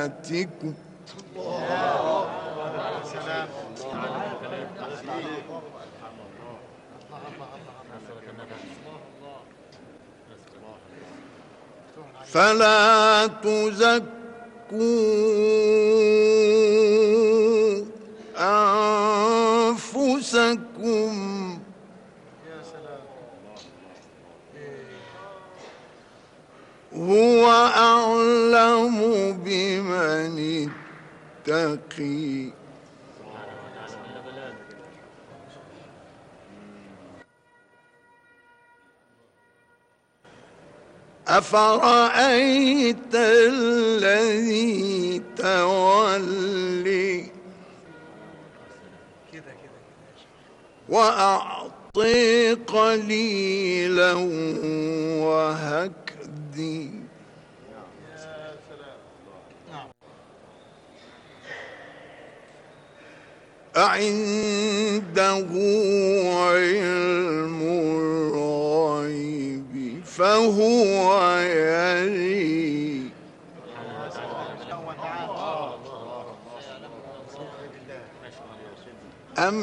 صلاتكم. فلا تزكوا أنفسكم هو أعلم بمن اتقي. أفرأيت الذي تولي وأعطي قليلا وهكدي أعنده علم الغيب فهو يري أم